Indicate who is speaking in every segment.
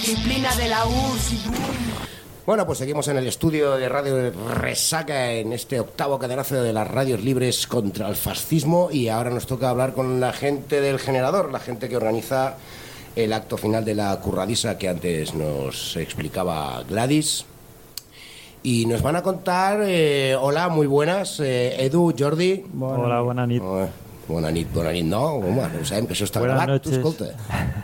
Speaker 1: Disciplina de la URSS.
Speaker 2: Bueno, pues seguimos en el estudio de Radio Resaca en este octavo cadenazo de las radios libres contra el fascismo, y ahora nos toca hablar con la gente del generador, la gente que organiza el acto final de la curradiza que antes nos explicaba Gladys. Y nos van a contar, hola, muy buenas, Edu, Jordi.
Speaker 3: Hola, buena nit.
Speaker 2: Bona nit, no? Home, no sabem que això està
Speaker 3: Buenas
Speaker 2: gravat, tu
Speaker 3: noches.
Speaker 2: escolta.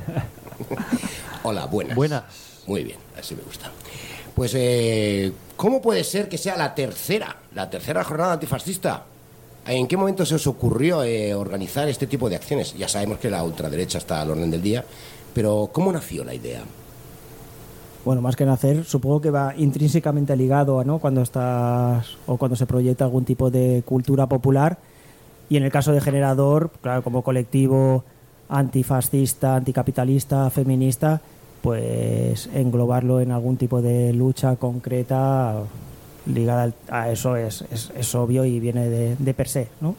Speaker 2: Hola, buenas.
Speaker 3: Buenas.
Speaker 2: Muy bien, así me gusta. Pues, ¿cómo puede ser que sea la tercera jornada antifascista? ¿En qué momento se os ocurrió organizar este tipo de acciones? Ya sabemos que la ultraderecha está al orden del día, pero ¿cómo nació la idea?
Speaker 4: Bueno, más que nacer, supongo que va intrínsecamente ligado, ¿no? Cuando se proyecta algún tipo de cultura popular. Y en el caso de Generador, claro, como colectivo antifascista, anticapitalista, feminista, pues englobarlo en algún tipo de lucha concreta ligada a eso es obvio y viene de per se, ¿no?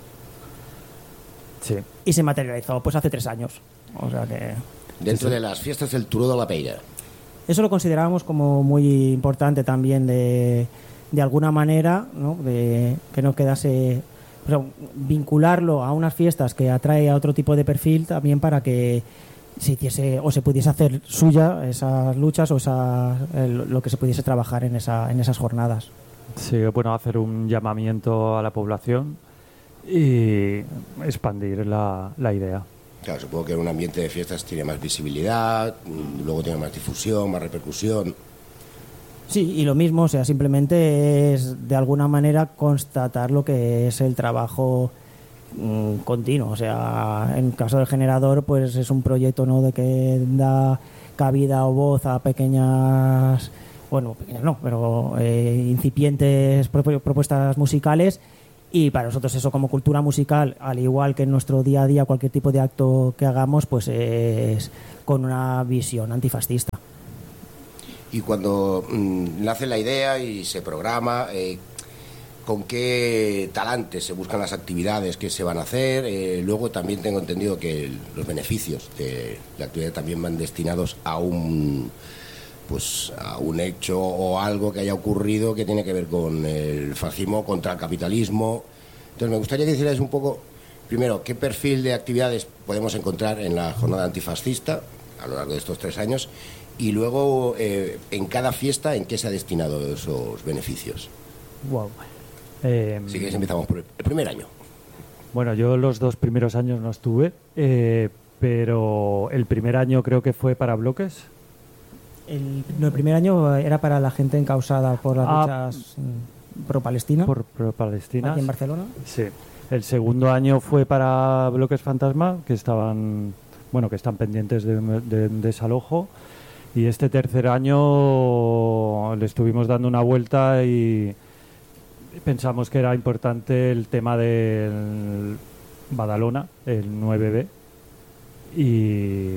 Speaker 3: Sí.
Speaker 4: Y se materializó pues hace 3 años. O sea que
Speaker 2: Dentro de las fiestas del Turó de la Peira.
Speaker 4: eso lo considerábamos como muy importante también de alguna manera, ¿no? De que no quedase, o sea, vincularlo a unas fiestas que atrae a otro tipo de perfil también, para que se hiciese o se pudiese hacer suya esas luchas o lo que se pudiese trabajar en esas jornadas.
Speaker 3: Sí, bueno, hacer un llamamiento a la población y expandir la idea.
Speaker 2: Claro, supongo que un ambiente de fiestas tiene más visibilidad, luego tiene más difusión, más repercusión.
Speaker 4: Sí, y lo mismo, o sea, simplemente es de alguna manera constatar lo que es el trabajo continuo. O sea, en caso del Generador, pues es un proyecto, ¿no?, de que da cabida o voz a pequeñas, bueno, pequeñas no, pero incipientes propuestas musicales. Y para nosotros eso, como cultura musical, al igual que en nuestro día a día, cualquier tipo de acto que hagamos, pues es con una visión antifascista.
Speaker 2: Y cuando nace la idea y se programa, ¿con qué talante se buscan las actividades que se van a hacer? Luego también tengo entendido que los beneficios de la actividad también van destinados a un hecho o algo que haya ocurrido que tiene que ver con el fascismo, contra el capitalismo. Entonces me gustaría que hicierais un poco, primero, qué perfil de actividades podemos encontrar en la jornada antifascista a lo largo de estos 3 años, y luego en cada fiesta en qué se ha destinado esos beneficios.
Speaker 3: Wow.
Speaker 2: Así que empezamos por el primer año.
Speaker 3: Bueno, yo los 2 primeros años no estuve, pero el primer año creo que fue para bloques.
Speaker 4: El primer año era para la gente encausada por las luchas pro-Palestina.
Speaker 3: Por Palestina.
Speaker 4: Aquí en Barcelona.
Speaker 3: Sí. El segundo año fue para bloques fantasma, que están pendientes de desalojo. Y este tercer año le estuvimos dando una vuelta y pensamos que era importante el tema del Badalona, el 9B, y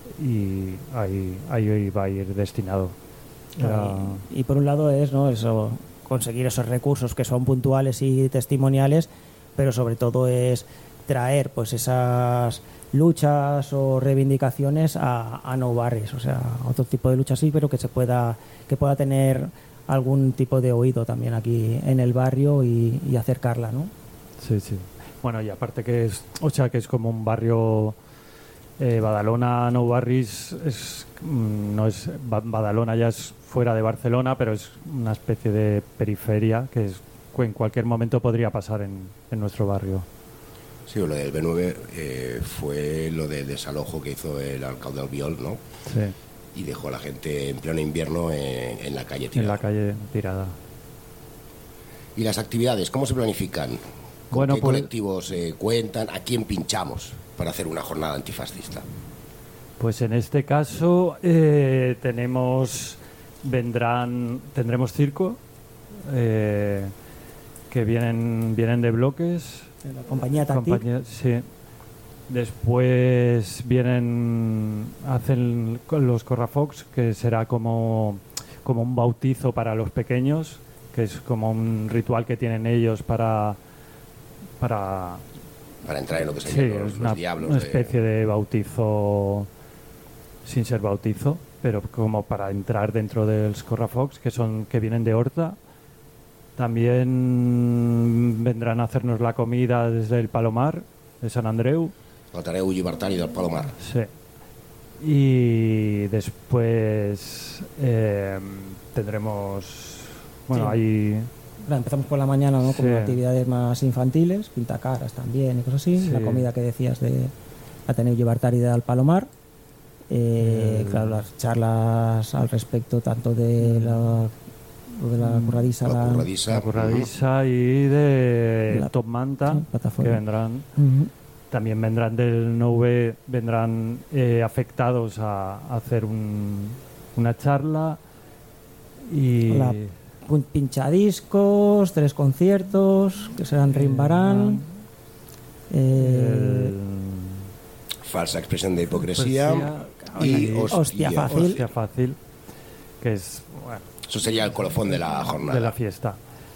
Speaker 3: ahí va a ir destinado.
Speaker 4: Y por un lado es, ¿no?, eso, conseguir esos recursos que son puntuales y testimoniales, pero sobre todo es traer pues esas luchas o reivindicaciones a no barrios, o sea, otro tipo de lucha sí, pero que pueda tener algún tipo de oído también aquí en el barrio y acercarla, ¿no?
Speaker 3: Sí, sí. Bueno, y aparte que es como un barrio. Badalona, Nou Barris, Badalona ya es fuera de Barcelona, pero es una especie de periferia que en cualquier momento podría pasar en nuestro barrio.
Speaker 2: Sí, lo del B9 fue lo del desalojo que hizo el alcalde Albiol, ¿no?
Speaker 3: Sí.
Speaker 2: Y dejó a la gente en pleno invierno en la calle tirada.
Speaker 3: En la calle tirada.
Speaker 2: ¿Y las actividades cómo se planifican? ¿Con qué colectivos cuentan? ¿A quién pinchamos para hacer una jornada antifascista?
Speaker 3: Pues en este caso tendremos circo, que vienen de bloques.
Speaker 4: La compañía Táctic.
Speaker 3: Sí. Después hacen los Corrafox, que será como un bautizo para los pequeños, que es como un ritual que tienen ellos para entrar en lo que serían los diablos. Una especie de bautizo sin ser bautizo. pero como para entrar dentro dels Corrafocs, que vienen de Horta. También vendrán a hacernos la comida desde el Palomar, de San Andreu.
Speaker 2: El Tareu Llibertari del Palomar.
Speaker 3: Sí. Y después tendremos... Bueno,
Speaker 4: Sí.
Speaker 3: ahí...
Speaker 4: Empezamos por la mañana, ¿no? Con
Speaker 3: Sí.
Speaker 4: actividades más infantiles, pintacaras también y cosas así.
Speaker 3: Sí.
Speaker 4: La comida que decías de Ateneu Llibertari del Palomar. Claro, las charlas al respecto tanto de la curradisa,
Speaker 2: La
Speaker 4: la-
Speaker 2: curradissa.
Speaker 3: La curradissa y de
Speaker 4: La-
Speaker 3: Top Manta,
Speaker 4: sí, plataforma.
Speaker 3: que vendrán.
Speaker 4: Ujú.
Speaker 3: También vendrán del 9, vendrán afectados a hacer una charla y
Speaker 4: La- Pinchadiscos, 3 conciertos que serán Rimbarán.
Speaker 3: el-
Speaker 2: Falsa expresión de hipocresía. Y
Speaker 3: y
Speaker 4: Hostia fácil.
Speaker 3: Hostia fácil, que es bueno,
Speaker 2: Eso sería el colofón de la jornada.
Speaker 3: de la fiesta.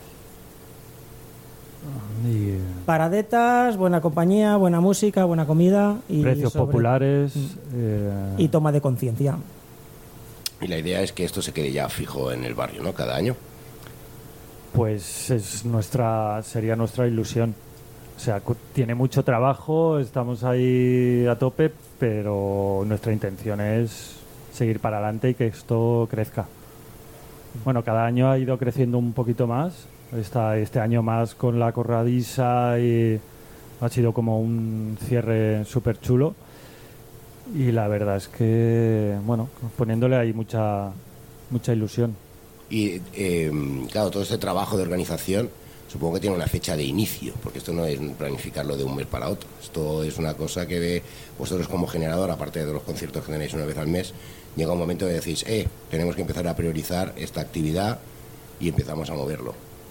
Speaker 3: Y
Speaker 4: Paradetas, buena compañía, buena música, buena comida y
Speaker 3: precios populares.
Speaker 4: y toma de conciencia.
Speaker 2: Y la idea es que esto se quede ya fijo en el barrio, ¿no? Cada año.
Speaker 3: Pues sería nuestra ilusión. O sea, tiene mucho trabajo, estamos ahí a tope, pero nuestra intención es seguir para adelante y que esto crezca. Bueno, cada año ha ido creciendo un poquito más. Este año más con la corradisa y ha sido como un cierre súper chulo. Y la verdad es que, bueno, poniéndole ahí mucha ilusión.
Speaker 2: Y claro, todo este trabajo de organización supongo que tiene una fecha de inicio, porque esto no es planificarlo de un mes para otro. Esto es una cosa que vosotros como generador, aparte de los conciertos que tenéis una vez al mes, llega un momento de decís, tenemos que empezar a priorizar esta actividad y empezamos a moverlo.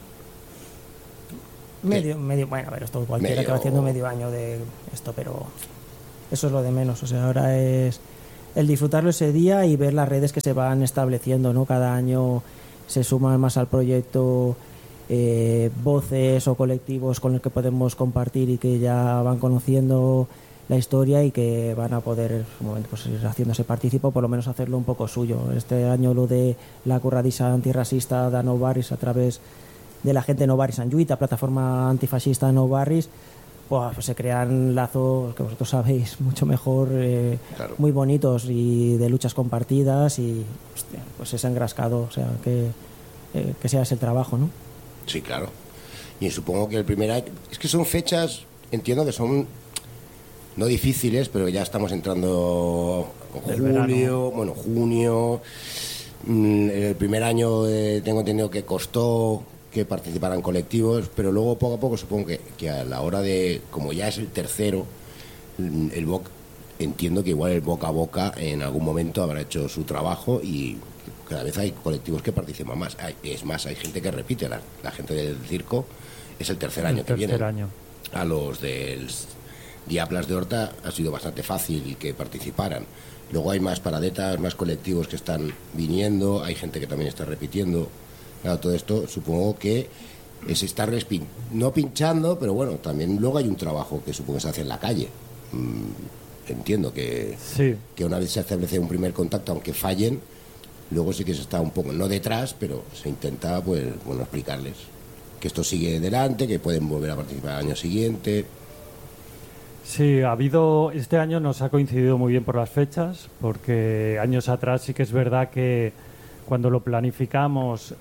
Speaker 4: Medio, bueno, a ver, esto cualquiera
Speaker 2: Medio-
Speaker 4: que va haciendo medio año de esto, pero eso es lo de menos. O sea, ahora es el disfrutarlo ese día y ver las redes que se van estableciendo, ¿no? Cada año se suman más al proyecto voces o colectivos con los que podemos compartir y que ya van conociendo la historia y que van a poder pues, ir haciéndose partícipe o por lo menos hacerlo un poco suyo. Este año lo de la curradisa antirracista de No Barris a través de la gente de No Barris Anlluita, plataforma antifascista No Barris, pues se crean lazos que vosotros sabéis mucho mejor,
Speaker 2: Claro.
Speaker 4: muy bonitos y de luchas compartidas y hostia, pues es engrascado, o sea, que sea ese el trabajo, ¿no?
Speaker 2: Sí, claro. Y supongo que el primer año... Es que son fechas, entiendo que son no difíciles, pero ya estamos entrando
Speaker 3: El
Speaker 2: julio,
Speaker 3: verano.
Speaker 2: bueno, junio. El primer año tengo entendido que costó que participaran colectivos, pero luego poco a poco supongo que a la hora de, como ya es el tercero, entiendo que igual el boca a boca en algún momento habrá hecho su trabajo y cada vez hay colectivos que participan más. Es más, hay gente que repite, la gente del circo es el tercer año que viene.
Speaker 3: tercer año.
Speaker 2: A los del Diablas de Horta ha sido bastante fácil que participaran. Luego hay más paradetas, más colectivos que están viniendo, hay gente que también está repitiendo. Claro, todo esto supongo que es estarles no pinchando, pero bueno, también luego hay un trabajo que supongo que se hace en la calle. Entiendo que
Speaker 3: Sí,
Speaker 2: una vez se establece un primer contacto, aunque fallen, luego sí que se está un poco, no detrás, pero se intenta, pues, bueno, explicarles que esto sigue adelante, que pueden volver a participar al año siguiente.
Speaker 3: sí, este año nos ha coincidido muy bien por las fechas, porque años atrás sí que es verdad que cuando lo planificamos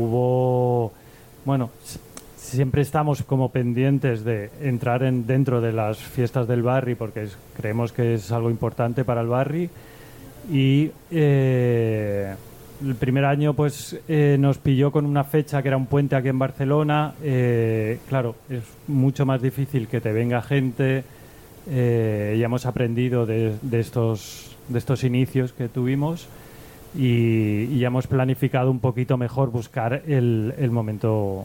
Speaker 3: siempre estamos como pendientes de entrar dentro de las fiestas del barri, porque creemos que es algo importante para el barri, y el primer año pues nos pilló con una fecha que era un puente aquí en Barcelona. Claro, es mucho más difícil que te venga gente. Ya hemos aprendido de estos inicios que tuvimos y ya hemos planificado un poquito mejor buscar el momento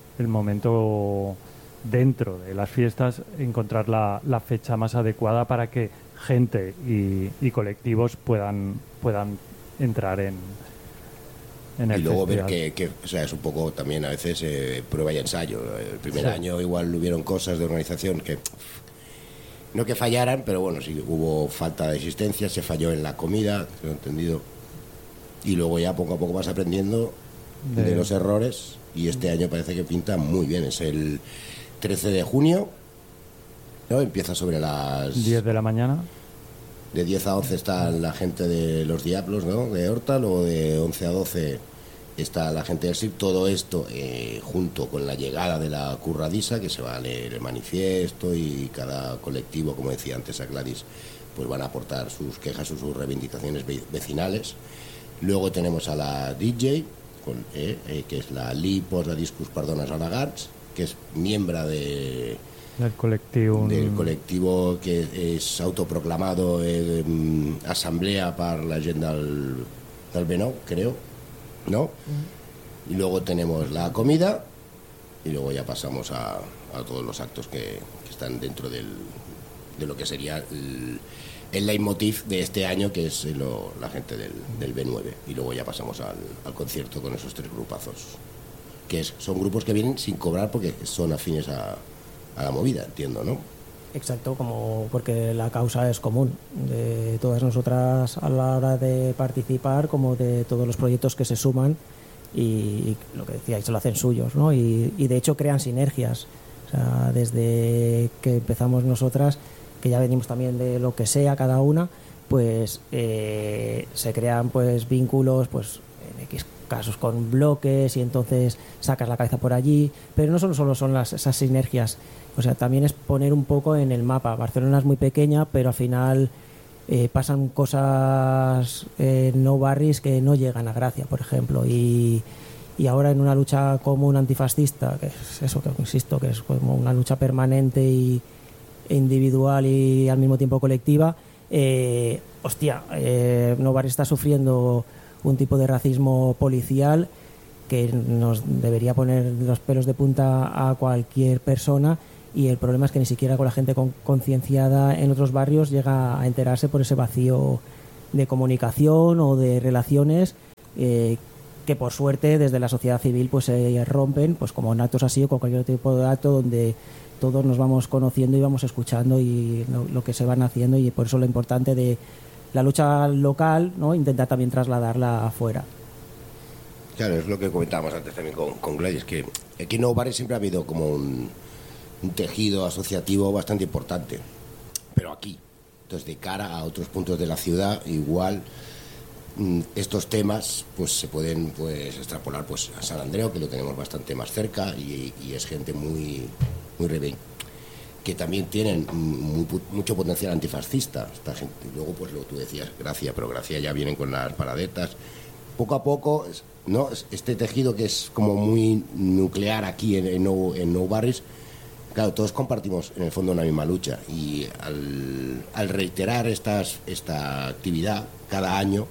Speaker 3: dentro de las fiestas, encontrar la fecha más adecuada para que gente y colectivos puedan entrar en el
Speaker 2: Y luego
Speaker 3: festival.
Speaker 2: ver que o sea, es un poco también a veces prueba y ensayo. El primer
Speaker 3: Sí.
Speaker 2: año igual hubieron cosas de organización que no que fallaran, pero bueno, sí hubo falta de existencia, se falló en la comida, tengo entendido. y luego ya poco a poco vas aprendiendo de los errores, y este año parece que pinta muy bien. Es el 13 de junio, ¿no? Empieza sobre las
Speaker 3: 10 de la mañana.
Speaker 2: De 10 a 11 está la gente de los Diablos, ¿no? De Horta, luego de 11 a 12 está la gente del SIP. Todo esto junto con la llegada de la curradiza, que se va a leer el manifiesto, y cada colectivo, como decía antes a Gladys, pues van a aportar sus quejas o sus reivindicaciones vecinales. Luego tenemos a la DJ, que es la Lipos, la Discus Pardones Alagats, que es miembro del colectivo que es autoproclamado Asamblea para la gent del Benau, creo, ¿no? Y luego tenemos la comida, y luego ya pasamos a todos los actos que están dentro de lo que sería el leitmotiv de este año, que es la gente del B9. Y luego ya pasamos al concierto con esos 3 grupazos, que son grupos que vienen sin cobrar porque son afines a la movida, entiendo, ¿no?
Speaker 4: Exacto, porque la causa es común de todas nosotras a la hora de participar, como de todos los proyectos que se suman, y lo que decíais, se lo hacen suyos, ¿no? Y de hecho crean sinergias. O sea, desde que empezamos nosotras, que ya venimos también de lo que sea cada una, pues se crean pues vínculos, pues en X casos con bloques, y entonces sacas la cabeza por allí. Pero no solo son esas sinergias, o sea, también es poner un poco en el mapa. Barcelona es muy pequeña, pero al final pasan cosas en no barris que no llegan a Gracia, por ejemplo, y ahora en una lucha común antifascista, que es eso, que insisto, que es como una lucha permanente e individual y al mismo tiempo colectiva, No Barris está sufriendo un tipo de racismo policial que nos debería poner los pelos de punta a cualquier persona, y el problema es que ni siquiera con la gente concienciada en otros barrios llega a enterarse por ese vacío de comunicación o de relaciones que por suerte desde la sociedad civil pues se rompen, pues como en actos así o con cualquier tipo de acto donde todos nos vamos conociendo y vamos escuchando y lo que se van haciendo, y por eso lo importante de la lucha local, ¿no? Intentar también trasladarla afuera.
Speaker 2: Claro, es lo que comentábamos antes también con Gladys, que aquí en Nou Barris siempre ha habido como un tejido asociativo bastante importante, pero aquí, entonces de cara a otros puntos de la ciudad, igual estos temas pues se pueden pues extrapolar pues a San Andreu, que lo tenemos bastante más cerca, y es gente muy que también tienen mucho potencial antifascista, esta gente. Y luego pues lo tú decías, Gracia, pero Gracia ya vienen con las paradetas poco a poco, ¿no? Este tejido que es como muy nuclear aquí en Nou Barris. Claro, todos compartimos en el fondo una misma lucha, y al reiterar esta actividad cada año,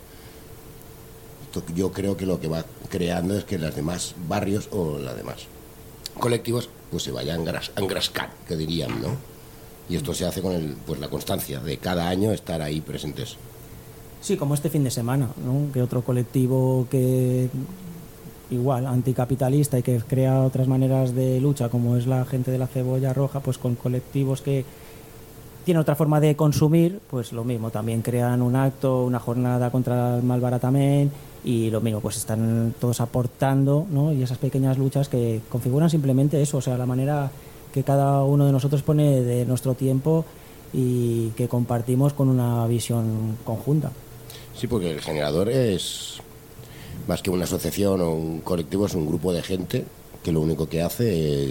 Speaker 2: yo creo que lo que va creando es que los demás barrios o los demás colectivos pues se vayan a engrascar, que dirían, ¿no? Y esto se hace con la constancia de cada año estar ahí presentes.
Speaker 4: Sí, como este fin de semana, ¿no? Que otro colectivo que igual anticapitalista y que crea otras maneras de lucha, como es la gente de la Cebolla Roja, pues con colectivos que tienen otra forma de consumir, pues lo mismo, también crean un acto, una jornada contra el malbaratamiento, y lo mismo, pues están todos aportando, ¿no? Y esas pequeñas luchas que configuran simplemente eso, o sea, la manera que cada uno de nosotros pone de nuestro tiempo y que compartimos con una visión conjunta.
Speaker 2: Sí, porque el generador es más que una asociación o un colectivo, es un grupo de gente que lo único que hace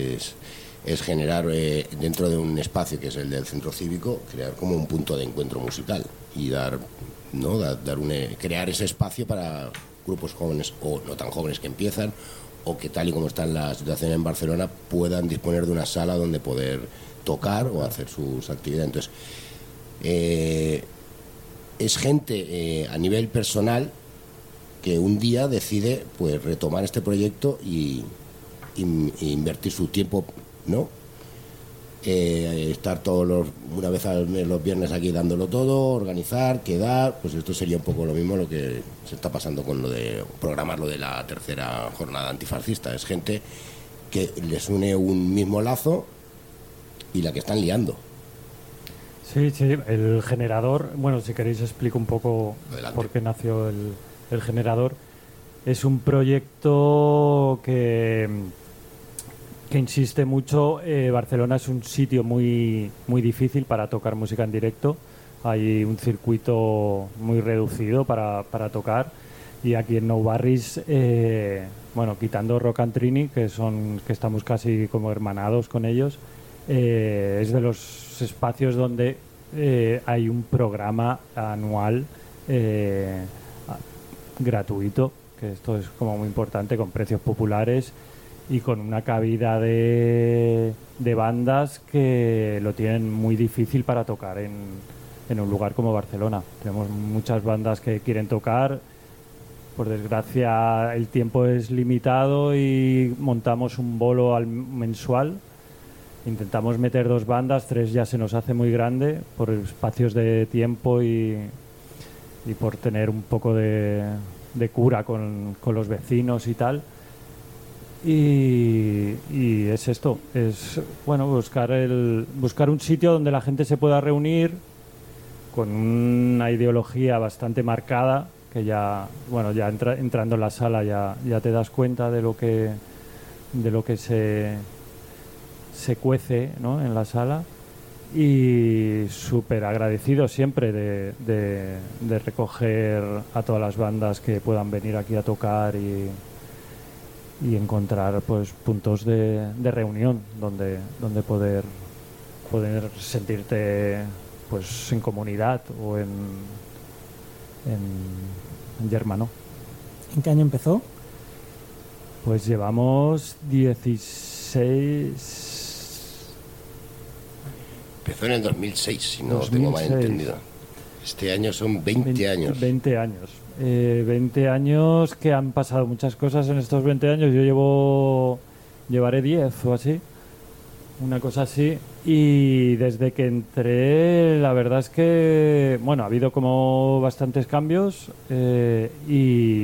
Speaker 2: es generar dentro de un espacio que es el del centro cívico, crear como un punto de encuentro musical y crear ese espacio para grupos jóvenes o no tan jóvenes que empiezan, o que tal y como está la situación en Barcelona puedan disponer de una sala donde poder tocar o hacer sus actividades. Entonces es gente a nivel personal que un día decide pues retomar este proyecto y invertir su tiempo, ¿no? Estar una vez al mes los viernes aquí dándolo todo, organizar, quedar, pues esto sería un poco lo mismo lo que se está pasando con lo de programar lo de la tercera jornada antifascista. Es gente que les une un mismo lazo y la que están liando.
Speaker 3: Sí, el generador, bueno, si queréis explico un poco
Speaker 2: Adelante.
Speaker 3: por qué nació El Generador es un proyecto que insiste mucho. Barcelona es un sitio muy, muy difícil para tocar música en directo. Hay un circuito muy reducido para tocar. Y aquí en Nou Barris, bueno, quitando Rock and Trini, que estamos casi como hermanados con ellos, es de los espacios donde hay un programa anual gratuito, que esto es como muy importante, con precios populares y con una cabida de bandas que lo tienen muy difícil para tocar en un lugar como Barcelona. Tenemos muchas bandas que quieren tocar. Por desgracia, el tiempo es limitado y montamos un bolo mensual. Intentamos meter 2 bandas, 3 ya se nos hace muy grande por espacios de tiempo y por tener un poco de cura con los vecinos y tal. Y es esto, es bueno, buscar un sitio donde la gente se pueda reunir con una ideología bastante marcada, que ya entrando en la sala ya te das cuenta de lo que se cuece, ¿no?, en la sala. Y súper agradecido siempre de recoger a todas las bandas que puedan venir aquí a tocar y encontrar pues puntos de reunión donde poder sentirte pues en comunidad o en yermano.
Speaker 4: ¿En qué año empezó?
Speaker 3: Pues llevamos 16.
Speaker 2: Empezó en el 2006, si no
Speaker 3: 2006.
Speaker 2: tengo mal entendido. Este año son 20 años.
Speaker 3: 20 años. 20 años que han pasado muchas cosas en estos 20 años. Yo llevaré 10 o así. Una cosa así. Y desde que entré, la verdad es que, bueno, ha habido como bastantes cambios y